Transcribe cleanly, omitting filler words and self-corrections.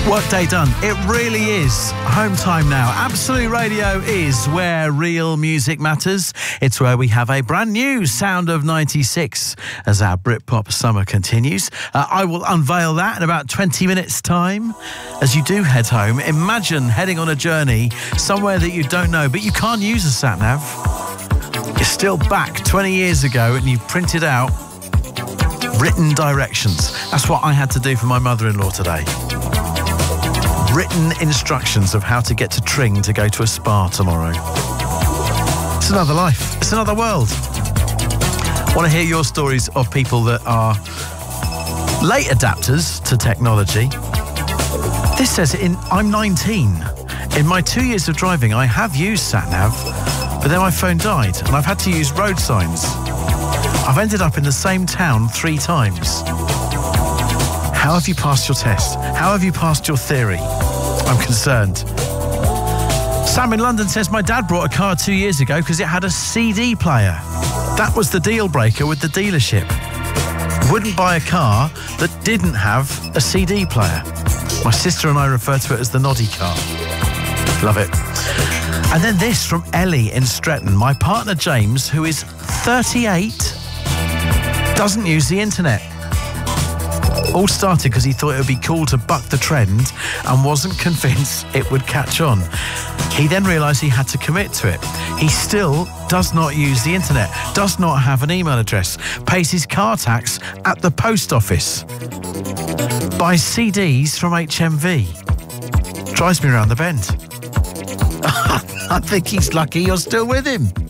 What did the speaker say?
Workday done. It really is home time now. Absolute Radio is where real music matters. It's where we have a brand new Sound of 96 as our Britpop summer continues. I will unveil that in about 20 minutes' time. As you do head home, imagine heading on a journey somewhere that you don't know, but you can't use a sat-nav. You're still back 20 years ago and you've printed out written directions. That's what I had to do for my mother-in-law today. Written instructions of how to get to Tring to go to a spa tomorrow. It's another life. It's another world. I want to hear your stories of people that are late adapters to technology. This says, I'm 19. In my 2 years of driving, I have used sat-nav, but then my phone died and I've had to use road signs. I've ended up in the same town 3 times. How have you passed your test? How have you passed your theory? I'm concerned. Sam in London says, my dad brought a car 2 years ago because it had a CD player. That was the deal breaker with the dealership. Wouldn't buy a car that didn't have a CD player. My sister and I refer to it as the noddy car. Love it. And then this from Ellie in Stretton. My partner James, who is 38, doesn't use the internet. All started because he thought it would be cool to buck the trend and wasn't convinced it would catch on. He then realised he had to commit to it. He still does not use the internet, does not have an email address, pays his car tax at the post office, buys CDs from HMV, drives me around the bend. I think he's lucky you're still with him.